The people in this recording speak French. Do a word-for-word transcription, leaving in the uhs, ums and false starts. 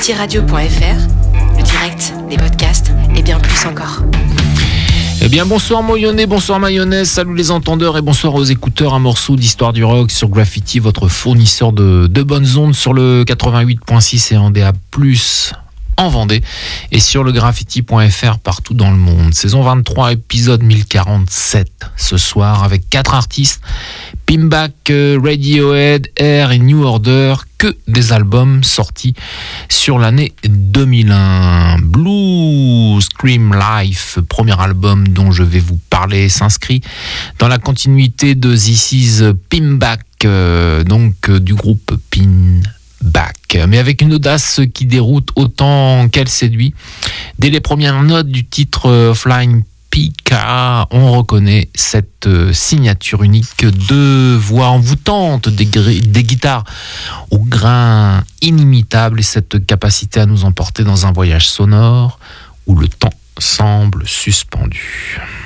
graffiti radio point f r, le direct, les podcasts et bien plus encore. Eh bien bonsoir Moyonnais, bonsoir Mayonnaise, salut les entendeurs et bonsoir aux écouteurs. Un morceau d'histoire du rock sur Graffiti, votre fournisseur de, de bonnes ondes sur le quatre-vingt-huit virgule six et en D A plus, en Vendée et sur le graffiti point f r partout dans le monde. Saison vingt-trois, épisode mille quarante-sept ce soir avec quatre artistes: Pinback, Radiohead, Air et New Order, que des albums sortis sur l'année deux mille un. Blue Scream Life, premier album dont je vais vous parler, s'inscrit dans la continuité de This Is Pinback, euh, donc euh, du groupe Pinback, mais avec une audace qui déroute autant qu'elle séduit. Dès les premières notes du titre euh, Flying P K, on reconnaît cette signature unique de voix envoûtante, des, gr- des guitares au grain inimitable et cette capacité à nous emporter dans un voyage sonore où le temps semble suspendu.